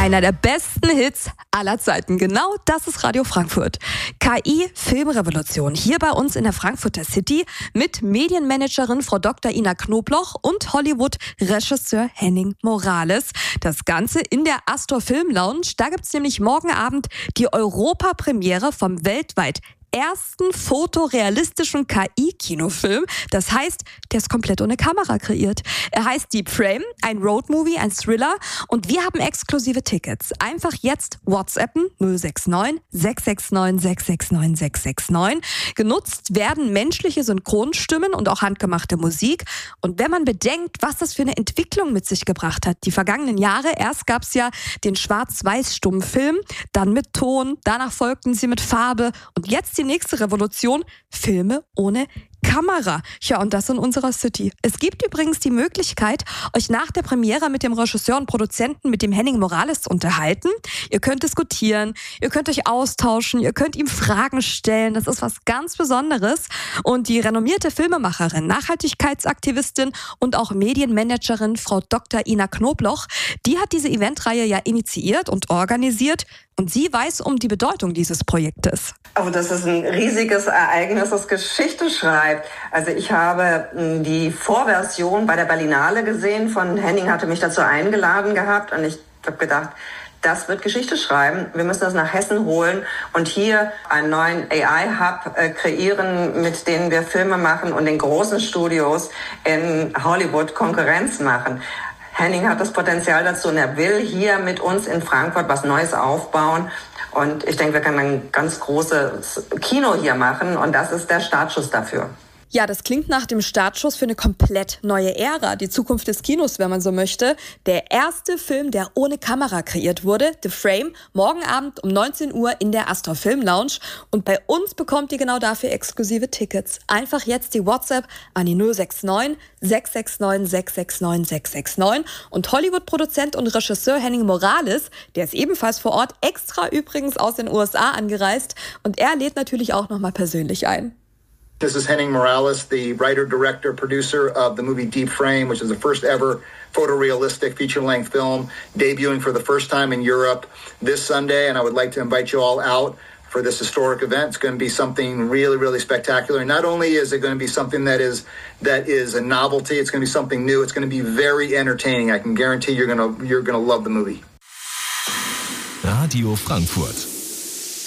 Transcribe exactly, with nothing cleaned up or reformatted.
Einer der besten Hits aller Zeiten. Genau das ist Radio Frankfurt. K I-Filmrevolution hier bei uns in der Frankfurter City mit Medienmanagerin Frau Doktor Ina Knobloch und Hollywood-Regisseur Henning Morales. Das Ganze in der Astor Film Lounge. Da gibt's nämlich morgen Abend die Europapremiere vom weltweit ersten fotorealistischen K I-Kinofilm. Das heißt, der ist komplett ohne Kamera kreiert. Er heißt Deep Frame, ein Roadmovie, ein Thriller und wir haben exklusive Tickets. Einfach jetzt WhatsAppen null sechs neun sechs sechs neun sechs sechs neun sechs sechs neun. Genutzt werden menschliche Synchronstimmen und auch handgemachte Musik. Und wenn man bedenkt, was das für eine Entwicklung mit sich gebracht hat, die vergangenen Jahre, erst gab es ja den Schwarz-Weiß-Stummfilm, dann mit Ton, danach folgten sie mit Farbe und jetzt die nächste Revolution, Filme ohne Kamera. Ja, und das in unserer City. Es gibt übrigens die Möglichkeit, euch nach der Premiere mit dem Regisseur und Produzenten, mit dem Henning Morales zu unterhalten. Ihr könnt diskutieren, ihr könnt euch austauschen, ihr könnt ihm Fragen stellen. Das ist was ganz Besonderes. Und die renommierte Filmemacherin, Nachhaltigkeitsaktivistin und auch Medienmanagerin Frau Doktor Ina Knobloch, die hat diese Eventreihe ja initiiert und organisiert. Und sie weiß um die Bedeutung dieses Projektes. Also das ist ein riesiges Ereignis, das Geschichte schreibt. Also ich habe die Vorversion bei der Berlinale gesehen, von Henning hatte mich dazu eingeladen gehabt und ich habe gedacht, das wird Geschichte schreiben. Wir müssen das nach Hessen holen und hier einen neuen A I-Hub äh, kreieren, mit dem wir Filme machen und den großen Studios in Hollywood Konkurrenz machen. Henning hat das Potenzial dazu und er will hier mit uns in Frankfurt was Neues aufbauen. Und ich denke, wir können ein ganz großes Kino hier machen und das ist der Startschuss dafür. Ja, das klingt nach dem Startschuss für eine komplett neue Ära, die Zukunft des Kinos, wenn man so möchte. Der erste Film, der ohne Kamera kreiert wurde, The Frame, morgen Abend um neunzehn Uhr in der Astor Film Lounge. Und bei uns bekommt ihr genau dafür exklusive Tickets. Einfach jetzt die WhatsApp an die null sechs neun sechs sechs neun sechs sechs neun sechs sechs neun. Und Hollywood-Produzent und Regisseur Henning Morales, der ist ebenfalls vor Ort, extra übrigens aus den U S A angereist. Und er lädt natürlich auch nochmal persönlich ein. This is Henning Morales, the writer, director, producer of the movie Deep Frame, which is the first ever photorealistic feature-length film debuting for the first time in Europe this Sunday. And I would like to invite you all out for this historic event. It's going to be something really, really spectacular. And not only is it going to be something that is that is a novelty, it's going to be something new. It's going to be very entertaining. I can guarantee you're going to you're going to love the movie. Radio Frankfurt.